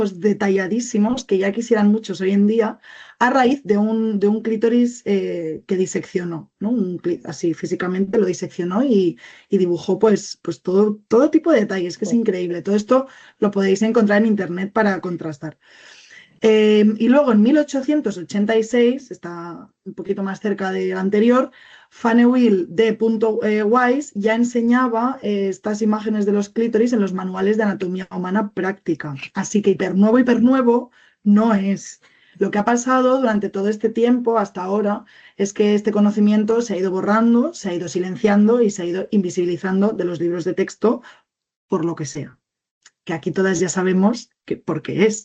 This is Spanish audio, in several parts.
detalladísimos que ya quisieran muchos hoy en día a raíz de un clítoris que diseccionó, ¿no? Así físicamente lo diseccionó y dibujó pues todo tipo de detalles, que es increíble. Todo esto lo podéis encontrar en internet para contrastar. Y luego en 1886, está un poquito más cerca del anterior, Faneuil D. Weiss ya enseñaba estas imágenes de los clítoris en los manuales de anatomía humana práctica. Así que hiper nuevo no es. Lo que ha pasado durante todo este tiempo, hasta ahora, es que este conocimiento se ha ido borrando, se ha ido silenciando y se ha ido invisibilizando de los libros de texto por lo que sea. Que aquí todas ya sabemos por qué es.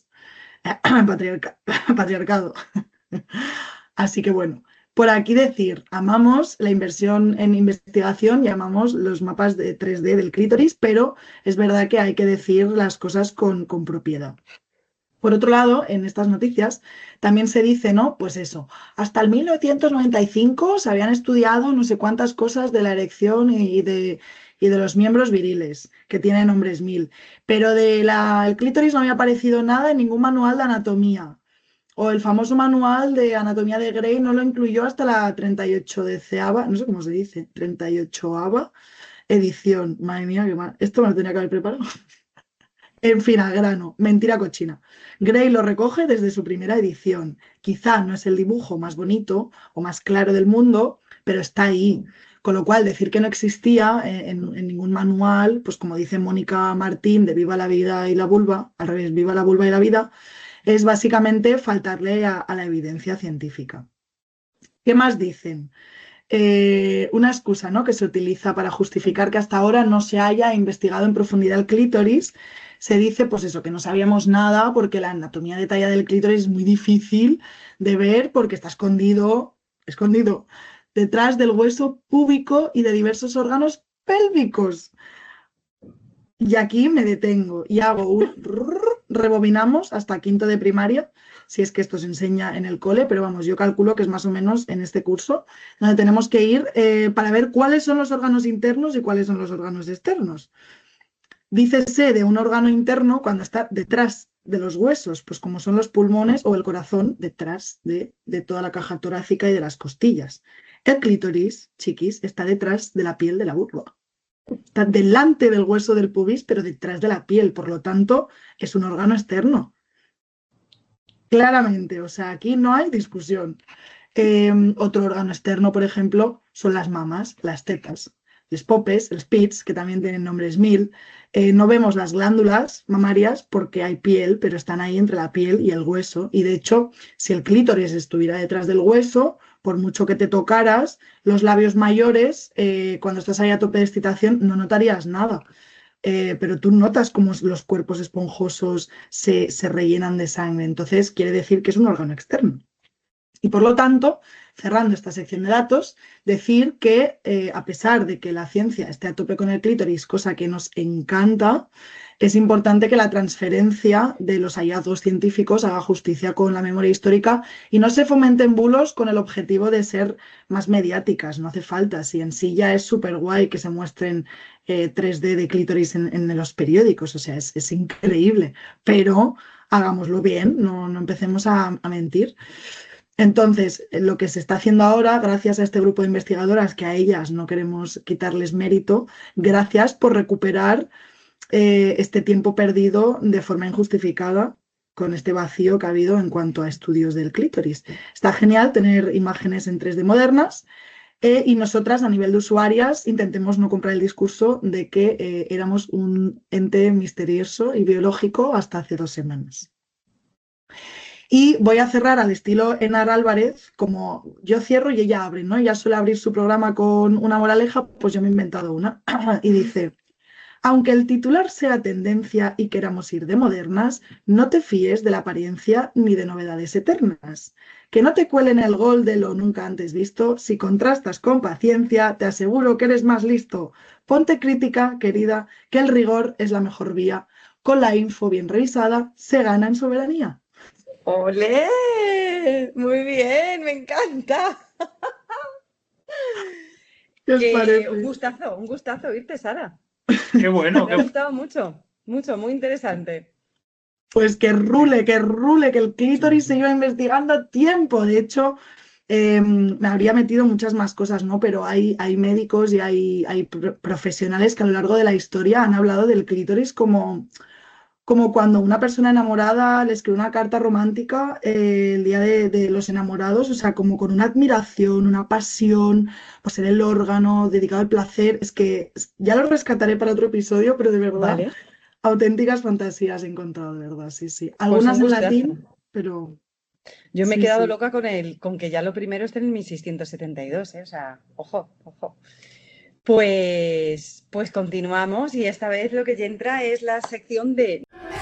Patriarcado. Así que bueno, por aquí decir, amamos la inversión en investigación y amamos los mapas de 3D del clítoris, pero es verdad que hay que decir las cosas con propiedad. Por otro lado, en estas noticias también se dice, ¿no? Pues eso, hasta el 1995 se habían estudiado no sé cuántas cosas de la erección y de los miembros viriles, que tienen nombres mil, pero el clítoris no había aparecido nada en ningún manual de anatomía. O el famoso manual de anatomía de Gray no lo incluyó hasta la 38 deseava, no sé cómo se dice, 38ª edición. Madre mía, qué mal. Esto me lo tenía que haber preparado. En fin, al grano, mentira cochina. Gray lo recoge desde su primera edición. Quizá no es el dibujo más bonito o más claro del mundo, pero está ahí. Con lo cual, decir que no existía en ningún manual, pues como dice Mónica Martín de Viva la vida y la vulva, al revés, Viva la vulva y la vida, es básicamente faltarle a la evidencia científica. ¿Qué más dicen? Una excusa, ¿no?, que se utiliza para justificar que hasta ahora no se haya investigado en profundidad el clítoris. Se dice, pues eso, que no sabíamos nada porque la anatomía detallada del clítoris es muy difícil de ver porque está escondido detrás del hueso púbico y de diversos órganos pélvicos. Y aquí me detengo y hago un rebobinamos hasta quinto de primaria, si es que esto se enseña en el cole, pero vamos, yo calculo que es más o menos en este curso, donde tenemos que ir para ver cuáles son los órganos internos y cuáles son los órganos externos. Dícese de un órgano interno cuando está detrás de los huesos, pues como son los pulmones o el corazón, detrás de toda la caja torácica y de las costillas. El clítoris, chiquis, está detrás de la piel de la vulva. Está delante del hueso del pubis, pero detrás de la piel, por lo tanto, es un órgano externo. Claramente, o sea, aquí no hay discusión. Otro órgano externo, por ejemplo, son las mamas, las tetas, los popes, los pits, que también tienen nombres mil. No vemos las glándulas mamarias porque hay piel, pero están ahí entre la piel y el hueso. Y de hecho, si el clítoris estuviera detrás del hueso, por mucho que te tocaras, los labios mayores, cuando estás ahí a tope de excitación, no notarías nada. Pero tú notas cómo los cuerpos esponjosos se rellenan de sangre. Entonces, quiere decir que es un órgano externo. Y por lo tanto, cerrando esta sección de datos, decir que a pesar de que la ciencia esté a tope con el clítoris, cosa que nos encanta, es importante que la transferencia de los hallazgos científicos haga justicia con la memoria histórica y no se fomenten bulos con el objetivo de ser más mediáticas. No hace falta, si en sí ya es súper guay que se muestren 3D de clítoris en los periódicos, o sea, es increíble, pero hagámoslo bien, no empecemos a mentir. Entonces, lo que se está haciendo ahora, gracias a este grupo de investigadoras, que a ellas no queremos quitarles mérito, gracias por recuperar este tiempo perdido de forma injustificada con este vacío que ha habido en cuanto a estudios del clítoris. Está genial tener imágenes en 3D modernas y nosotras, a nivel de usuarias, intentemos no comprar el discurso de que éramos un ente misterioso y biológico hasta hace 2 semanas. Y voy a cerrar al estilo Enar Álvarez, como yo cierro y ella abre, ¿no? Ella suele abrir su programa con una moraleja, pues yo me he inventado una. Y dice, aunque el titular sea tendencia y queramos ir de modernas, no te fíes de la apariencia ni de novedades eternas. Que no te cuelen el gol de lo nunca antes visto, si contrastas con paciencia, te aseguro que eres más listo. Ponte crítica, querida, que el rigor es la mejor vía. Con la info bien revisada, se gana en soberanía. ¡Olé! Muy bien, me encanta. ¿Qué os parece? Un gustazo oírte, Sara. Qué bueno, Me ha gustado mucho, mucho, muy interesante. Pues que el clítoris se iba investigando a tiempo. De hecho, me habría metido muchas más cosas, ¿no? Pero hay médicos y hay profesionales que a lo largo de la historia han hablado del clítoris como cuando una persona enamorada le escribe una carta romántica el día de los enamorados, o sea, como con una admiración, una pasión, por ser el órgano dedicado al placer. Es que ya lo rescataré para otro episodio, pero de verdad, Vale, auténticas fantasías he encontrado, de verdad, sí, sí. pues Algunas un en gustazo. latín, pero Yo me he sí, quedado sí. loca con que ya lo primero esté en 1672, ¿eh? O sea, ojo, ojo. Pues continuamos y esta vez lo que ya entra es la sección de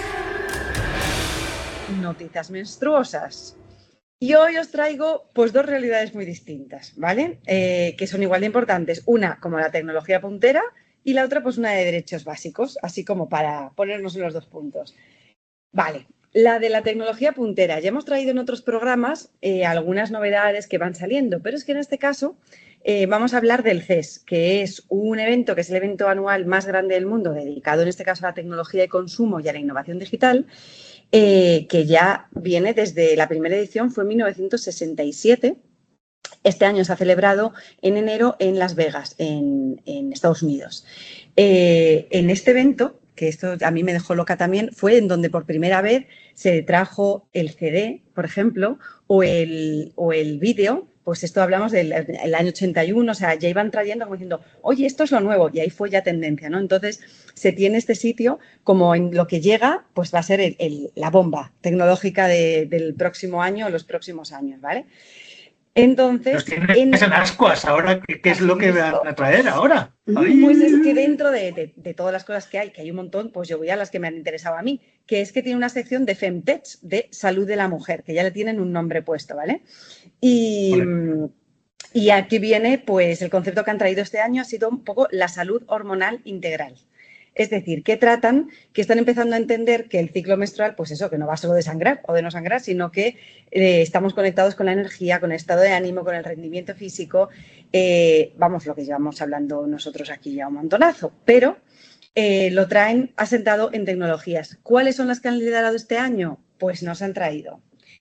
noticias menstruosas. Y hoy os traigo pues dos realidades muy distintas, ¿vale? Que son igual de importantes. Una como la tecnología puntera y la otra pues una de derechos básicos, así como para ponernos en los dos puntos. Vale, la de la tecnología puntera. Ya hemos traído en otros programas algunas novedades que van saliendo, pero es que en este caso vamos a hablar del CES, que es un evento, que es el evento anual más grande del mundo, dedicado en este caso a la tecnología de consumo y a la innovación digital, que ya viene desde la primera edición, fue en 1967. Este año se ha celebrado en enero en Las Vegas, en Estados Unidos. En este evento, que esto a mí me dejó loca también, fue en donde por primera vez se trajo el CD, por ejemplo, o el vídeo. Pues esto hablamos del el año 81, o sea, ya iban trayendo como diciendo, oye, esto es lo nuevo, y ahí fue ya tendencia, ¿no? Entonces, se tiene este sitio como en lo que llega, pues va a ser la bomba tecnológica del próximo año o los próximos años, ¿vale? Los Entonces, tienes en ascuas ahora, ¿qué es así lo que van mismo, a traer ahora? pues es ¡Ay! que dentro de todas las cosas que hay un montón, pues yo voy a las que me han interesado a mí, que es que tiene una sección de Femtech, de salud de la mujer, que ya le tienen un nombre puesto, ¿vale? Y, Joder. y aquí viene, pues el concepto que han traído este año ha sido un poco la salud hormonal integral. Es decir, que están empezando a entender que el ciclo menstrual, pues eso, que no va solo de sangrar o de no sangrar, sino que estamos conectados con la energía, con el estado de ánimo, con el rendimiento físico, vamos, lo que llevamos hablando nosotros aquí ya un montonazo, pero lo traen asentado en tecnologías. ¿Cuáles son las que han liderado este año? Pues nos han traído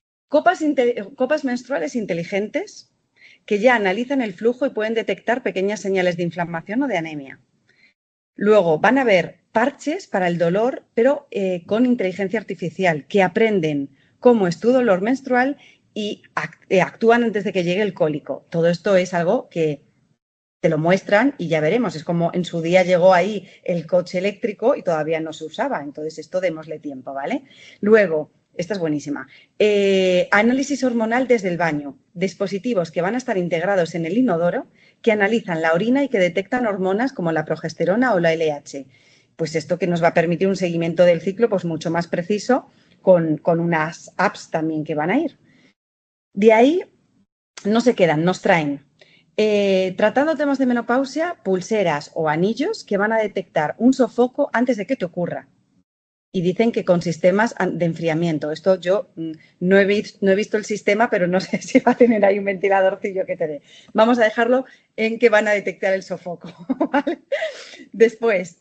copas menstruales inteligentes que ya analizan el flujo y pueden detectar pequeñas señales de inflamación o de anemia. Luego van a ver parches para el dolor, pero con inteligencia artificial, que aprenden cómo es tu dolor menstrual y actúan antes de que llegue el cólico. Todo esto es algo que te lo muestran y ya veremos. Es como en su día llegó ahí el coche eléctrico y todavía no se usaba. Entonces esto démosle tiempo, ¿vale? Luego, esta es buenísima. Análisis hormonal desde el baño. Dispositivos que van a estar integrados en el inodoro que analizan la orina y que detectan hormonas como la progesterona o la LH. Pues esto que nos va a permitir un seguimiento del ciclo pues mucho más preciso con unas apps también que van a ir. De ahí no se quedan, nos traen tratando temas de menopausia, pulseras o anillos que van a detectar un sofoco antes de que te ocurra. Y dicen que con sistemas de enfriamiento. Esto yo no he visto el sistema, pero no sé si va a tener ahí un ventiladorcillo que te dé. Vamos a dejarlo en que van a detectar el sofoco. ¿Vale? Después,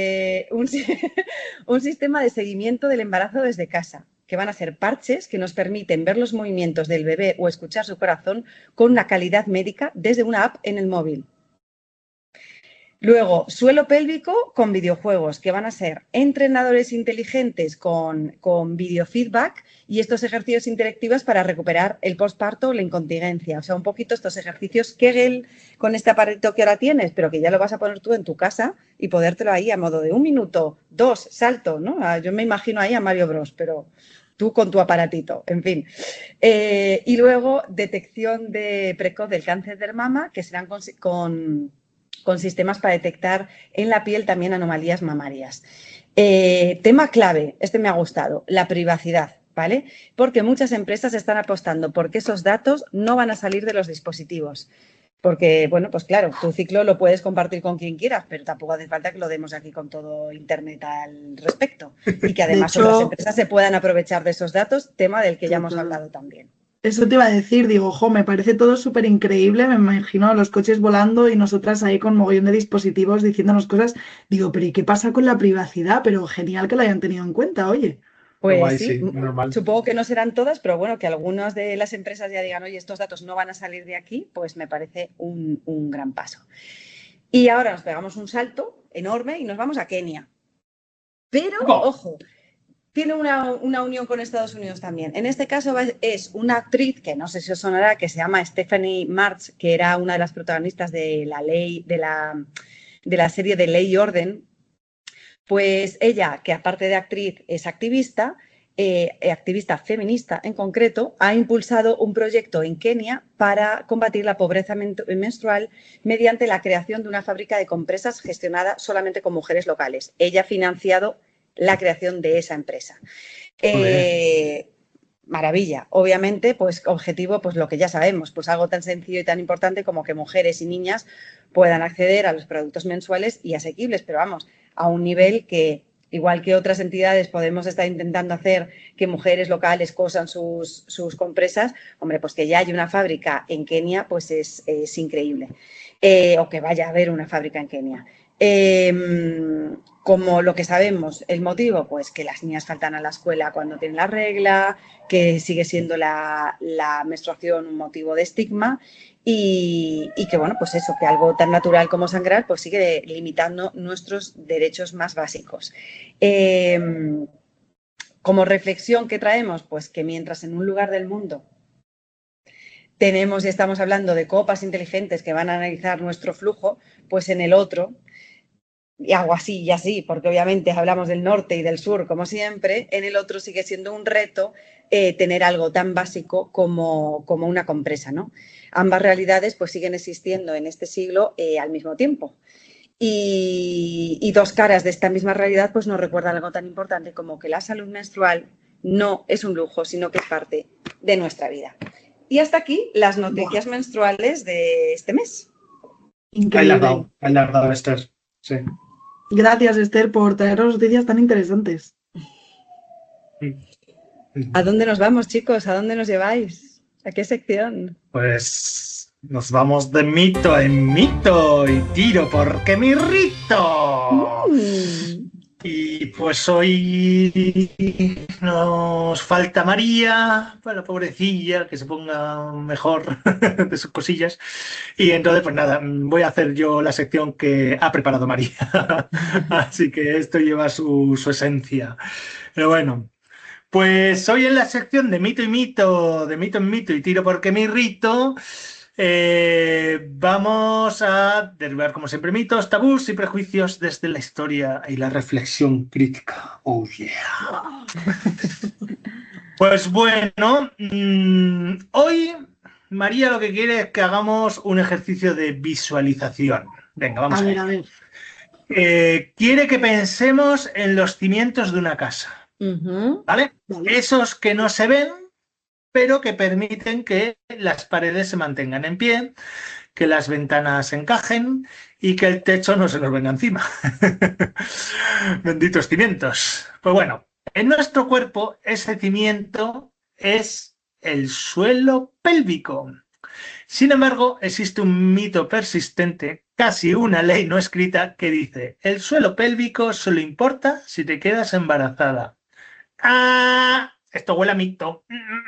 un sistema de seguimiento del embarazo desde casa, que van a ser parches que nos permiten ver los movimientos del bebé o escuchar su corazón con una calidad médica desde una app en el móvil. Luego, suelo pélvico con videojuegos, que van a ser entrenadores inteligentes con videofeedback y estos ejercicios interactivos para recuperar el postparto o la incontinencia. O sea, un poquito estos ejercicios Kegel con este aparato que ahora tienes, pero que ya lo vas a poner tú en tu casa y podértelo ahí a modo de 1 minuto, 2, salto, ¿no? Yo me imagino ahí a Mario Bros, pero tú con tu aparatito, en fin. Y luego, detección precoz del cáncer de mama, que serán con sistemas para detectar en la piel también anomalías mamarias. Tema clave, este me ha gustado, la privacidad, ¿vale? Porque muchas empresas están apostando porque esos datos no van a salir de los dispositivos. Porque, bueno, pues claro, tu ciclo lo puedes compartir con quien quieras, pero tampoco hace falta que lo demos aquí con todo Internet al respecto. Y que De además otras hecho, empresas se puedan aprovechar de esos datos, tema del que ya hemos total. hablado también. Eso te iba a decir, digo, jo, me parece todo súper increíble, me imagino los coches volando y nosotras ahí con mogollón de dispositivos diciéndonos cosas. Digo, pero ¿y qué pasa con la privacidad? Pero genial que lo hayan tenido en cuenta, oye. Pues Guay, sí, normal. supongo que no serán todas, pero bueno, que algunas de las empresas ya digan, oye, estos datos no van a salir de aquí, pues me parece un gran paso. Y ahora nos pegamos un salto enorme y nos vamos a Kenia. Pero, ojo, tiene una unión con Estados Unidos también. En este caso es una actriz, que no sé si os sonará, que se llama Stephanie March, que era una de las protagonistas de la serie de Ley y Orden. Pues ella, que aparte de actriz es activista, activista feminista en concreto, ha impulsado un proyecto en Kenia para combatir la pobreza menstrual mediante la creación de una fábrica de compresas gestionada solamente con mujeres locales. Ella ha financiado la creación de esa empresa. Maravilla. Obviamente, pues objetivo, pues lo que ya sabemos, pues algo tan sencillo y tan importante como que mujeres y niñas puedan acceder a los productos mensuales y asequibles, pero vamos, a un nivel que, igual que otras entidades podemos estar intentando hacer que mujeres locales cosan sus compresas, hombre, pues que ya hay una fábrica en Kenia, pues es increíble. O que vaya a haber una fábrica en Kenia. Como lo que sabemos, el motivo, pues que las niñas faltan a la escuela cuando tienen la regla, que sigue siendo la menstruación un motivo de estigma y que, bueno, pues eso, que algo tan natural como sangrar, pues sigue limitando nuestros derechos más básicos. Como reflexión que traemos, pues que mientras en un lugar del mundo tenemos y estamos hablando de copas inteligentes que van a analizar nuestro flujo, pues en el otro, y hago así y así, porque obviamente hablamos del norte y del sur, como siempre, en el otro sigue siendo un reto tener algo tan básico como una compresa, ¿no? Ambas realidades pues siguen existiendo en este siglo al mismo tiempo. Y dos caras de esta misma realidad pues nos recuerdan algo tan importante como que la salud menstrual no es un lujo, sino que es parte de nuestra vida. Y hasta aquí las noticias menstruales de este mes. Increíble. Ahí la has dado, Esther. Sí. Gracias, Esther, por traernos noticias tan interesantes. ¿A dónde nos vamos, chicos? ¿A dónde nos lleváis? ¿A qué sección? Pues nos vamos de mito en mito y tiro porque me irrito. Y pues hoy nos falta María, para la pobrecilla, que se ponga mejor de sus cosillas. Y entonces, pues nada, voy a hacer yo la sección que ha preparado María. Así que esto lleva su esencia. Pero bueno, pues hoy en la sección de mito en mito y tiro porque me irrito, vamos a derribar, como siempre, mitos, tabús y prejuicios desde la historia y la reflexión crítica. Oh, yeah. Pues bueno, hoy María lo que quiere es que hagamos un ejercicio de visualización. Venga, vamos a ver. A ver. Quiere que pensemos en los cimientos de una casa. ¿Vale? Esos que no se ven, pero que permiten que las paredes se mantengan en pie, que las ventanas encajen y que el techo no se nos venga encima. Benditos cimientos. Pues bueno, en nuestro cuerpo ese cimiento es el suelo pélvico. Sin embargo, existe un mito persistente, casi una ley no escrita, que dice: el suelo pélvico solo importa si te quedas embarazada. ¡Ah! Esto huele a mito.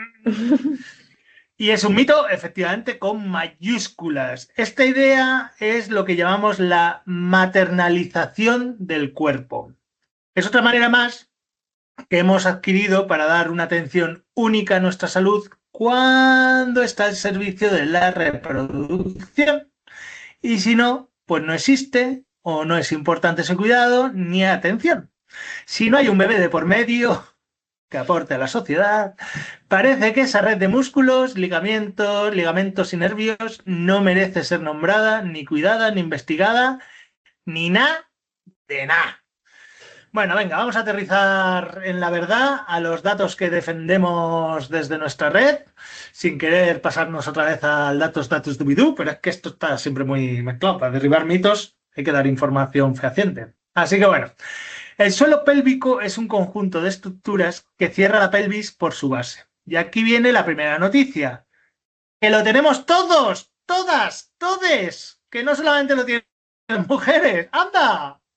Y es un mito, efectivamente, con mayúsculas. Esta idea es lo que llamamos la maternalización del cuerpo. Es otra manera más que hemos adquirido para dar una atención única a nuestra salud cuando está al servicio de la reproducción. Y si no, pues no existe o no es importante ese cuidado ni atención. Si no hay un bebé de por medio que aporte a la sociedad, parece que esa red de músculos, ligamentos y nervios no merece ser nombrada, ni cuidada, ni investigada, ni nada de nada. Bueno, venga, vamos a aterrizar en la verdad a los datos que defendemos desde nuestra red, sin querer pasarnos otra vez al datos dubidú, pero es que esto está siempre muy mezclado. Para derribar mitos hay que dar información fehaciente. Así que bueno, el suelo pélvico es un conjunto de estructuras que cierra la pelvis por su base. Y aquí viene la primera noticia. ¡Que lo tenemos todos! ¡Todas! ¡Todes! ¡Que no solamente lo tienen las mujeres! ¡Anda!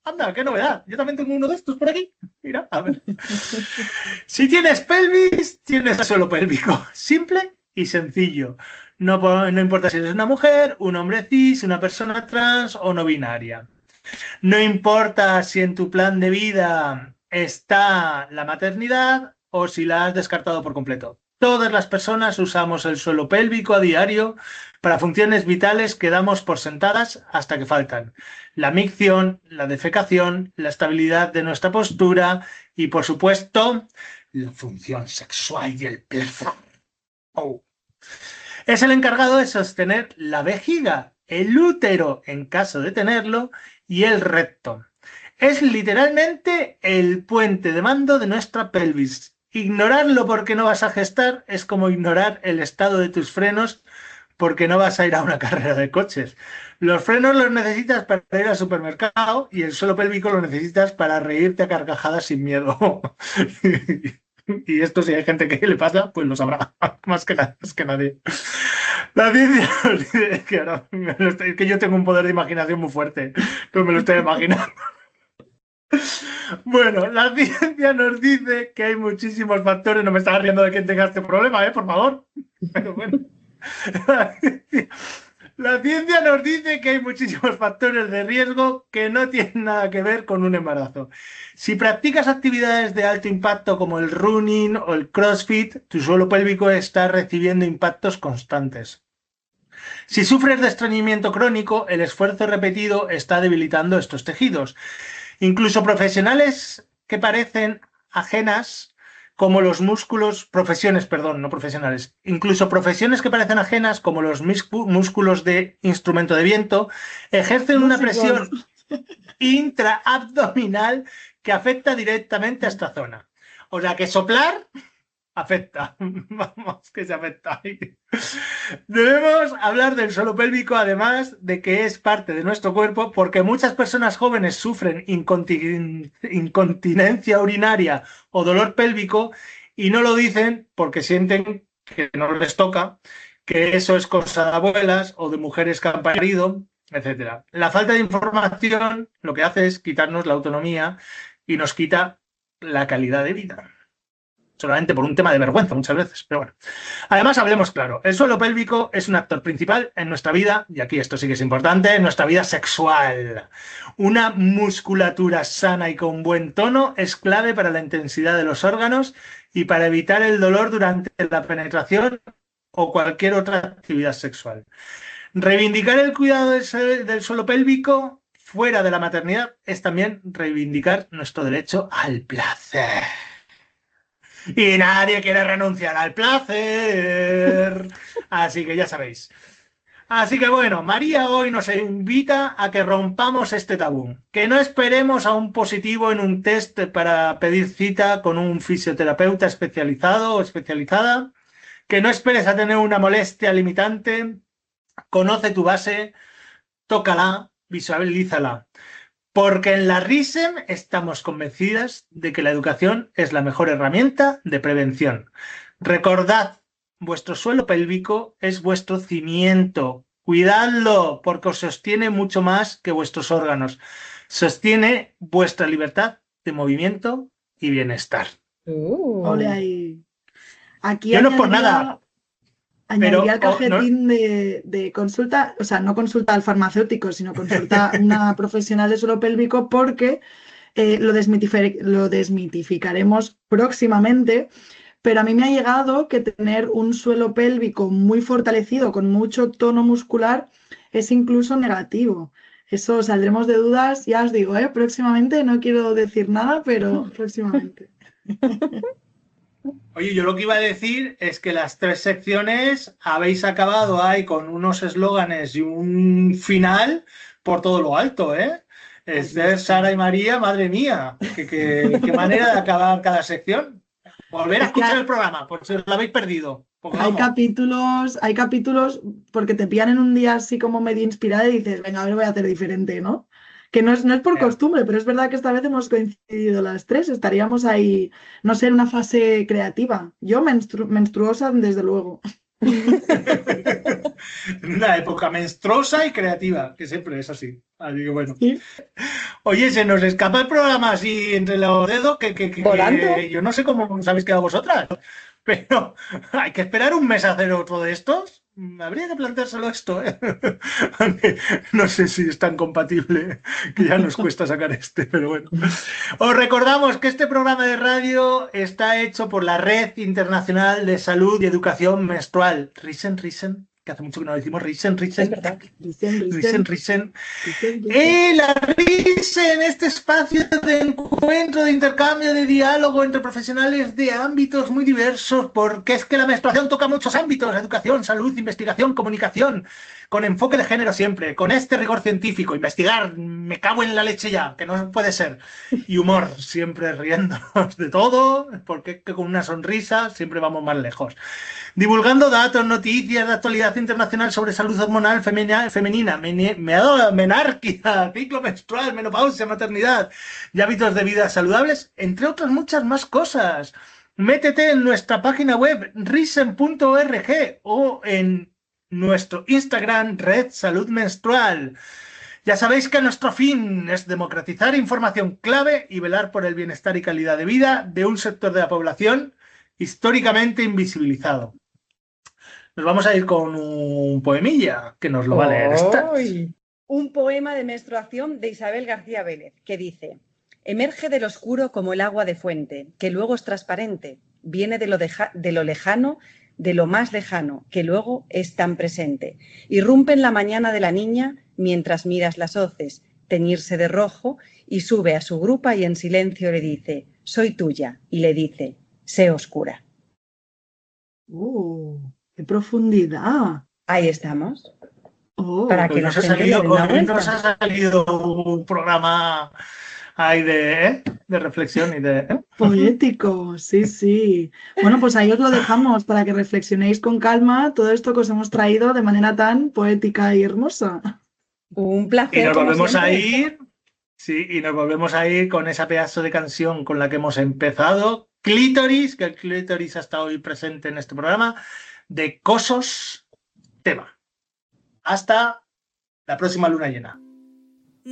Anda, qué novedad. Yo también tengo uno de estos por aquí. Mira, a ver. Si tienes pelvis, tienes suelo pélvico. Simple y sencillo. No importa si eres una mujer, un hombre cis, una persona trans o no binaria. No importa si en tu plan de vida está la maternidad o si la has descartado por completo. Todas las personas usamos el suelo pélvico a diario para funciones vitales que damos por sentadas hasta que faltan. La micción, la defecación, la estabilidad de nuestra postura y, por supuesto, la función sexual y el placer. Oh. Es el encargado de sostener la vejiga, el útero en caso de tenerlo y el recto. Es literalmente el puente de mando de nuestra pelvis. Ignorarlo porque no vas a gestar es como ignorar el estado de tus frenos porque no vas a ir a una carrera de coches. Los frenos los necesitas para ir al supermercado y el suelo pélvico lo necesitas para reírte a carcajadas sin miedo. Y esto, si hay gente que le pasa, pues lo sabrá más que nadie. La ciencia nos dice que, ahora es que yo tengo un poder de imaginación muy fuerte, no me lo estoy imaginando. Bueno, la ciencia nos dice que hay muchísimos factores. No me estás riendo de quien tenga este problema, por favor. Pero bueno. La ciencia nos dice que hay muchísimos factores de riesgo que no tienen nada que ver con un embarazo. Si practicas actividades de alto impacto como el running o el crossfit, tu suelo pélvico está recibiendo impactos constantes. Si sufres de estreñimiento crónico, el esfuerzo repetido está debilitando estos tejidos. Incluso profesionales que parecen ajenas, como los músculos, profesiones, perdón, no profesionales, incluso profesiones que parecen ajenas, como los músculos de instrumento de viento, ejercen una presión intraabdominal que afecta directamente a esta zona. O sea que soplar afecta, vamos, que se afecta. Debemos hablar del suelo pélvico, además de que es parte de nuestro cuerpo, porque muchas personas jóvenes sufren incontinencia urinaria o dolor pélvico y no lo dicen porque sienten que no les toca, que eso es cosa de abuelas o de mujeres que han parido, etc. La falta de información lo que hace es quitarnos la autonomía y nos quita la calidad de vida. Solamente por un tema de vergüenza muchas veces, pero bueno. Además, hablemos claro, el suelo pélvico es un actor principal en nuestra vida, y aquí esto sí que es importante, en nuestra vida sexual. Una musculatura sana y con buen tono es clave para la intensidad de los órganos y para evitar el dolor durante la penetración o cualquier otra actividad sexual. Reivindicar el cuidado del suelo pélvico fuera de la maternidad es también reivindicar nuestro derecho al placer. Y nadie quiere renunciar al placer. Así que ya sabéis. Así que bueno, María hoy nos invita a que rompamos este tabú. Que no esperemos a un positivo en un test para pedir cita con un fisioterapeuta especializado o especializada. Que no esperes a tener una molestia limitante. Conoce tu base, tócala, visualízala. Porque en la RISEM estamos convencidas de que la educación es la mejor herramienta de prevención. Recordad, vuestro suelo pélvico es vuestro cimiento. Cuidadlo, porque os sostiene mucho más que vuestros órganos. Sostiene vuestra libertad de movimiento y bienestar. Ole ahí. Aquí yo no es por nada. Añadiría el cajetín de consulta, o sea, no consulta al farmacéutico, sino consulta a una profesional de suelo pélvico, porque lo desmitificaremos próximamente, pero a mí me ha llegado que tener un suelo pélvico muy fortalecido, con mucho tono muscular, es incluso negativo. Eso saldremos de dudas, ya os digo, próximamente, no quiero decir nada, pero próximamente. Oye, yo lo que iba a decir es que las 3 secciones habéis acabado ahí con unos eslóganes y un final por todo lo alto, ¿eh? Esther, Sara y María, madre mía, qué manera de acabar cada sección. Volver a escuchar el programa, por si lo habéis perdido. Hay capítulos porque te pillan en un día así como medio inspirada y dices, venga, a ver, voy a hacer diferente, ¿no? Que no es por costumbre, pero es verdad que esta vez hemos coincidido las 3, estaríamos ahí, no sé, en una fase creativa. Yo menstruosa, desde luego. Una época menstruosa y creativa, que siempre es así. Así que bueno. Sí. Oye, se nos escapa el programa así entre los dedos, que ¿Volando? yo no sé cómo os habéis quedado vosotras, pero hay que esperar un mes a hacer otro de estos. Habría que planteárselo esto, ¿eh? Aunque no sé si es tan compatible, que ya nos cuesta sacar este, pero bueno. Os recordamos que este programa de radio está hecho por la Red Internacional de Salud y Educación Menstrual. Risen, que hace mucho que no decimos Risen. Es verdad. Risen. La Risen, este espacio de encuentro, de intercambio, de diálogo entre profesionales de ámbitos muy diversos, porque es que la menstruación toca muchos ámbitos: educación, salud, investigación, comunicación, con enfoque de género siempre, con este rigor científico, investigar, me cago en la leche ya, que no puede ser, y humor, siempre riéndonos de todo, porque es que con una sonrisa siempre vamos más lejos. Divulgando datos, noticias de actualidad internacional sobre salud hormonal femenina, menarquia, ciclo menstrual, menopausia, maternidad y hábitos de vida saludables, entre otras muchas más cosas. Métete en nuestra página web risen.org o en nuestro Instagram, Red Salud Menstrual. Ya sabéis que nuestro fin es democratizar información clave y velar por el bienestar y calidad de vida de un sector de la población históricamente invisibilizado. Nos vamos a ir con un poemilla que nos lo va a leer esta. Un poema de menstruación de Isabel García Vélez, que dice: emerge del oscuro como el agua de fuente, que luego es transparente, viene de lo lejano, de lo más lejano, que luego es tan presente. Irrumpe en la mañana de la niña mientras miras las hoces, teñirse de rojo, y sube a su grupa y en silencio le dice: soy tuya, y le dice: sé oscura. ¡Qué profundidad! Ahí estamos. Para que nos ha salido un programa ahí de reflexión y de... Poético, sí. Bueno, pues ahí os lo dejamos para que reflexionéis con calma todo esto que os hemos traído de manera tan poética y hermosa. Un placer. Y nos volvemos a ir, y nos volvemos a ir con esa pedazo de canción con la que hemos empezado, Clítoris, que el clítoris ha estado hoy presente en este programa, de Cosos Tema. Hasta la próxima luna llena.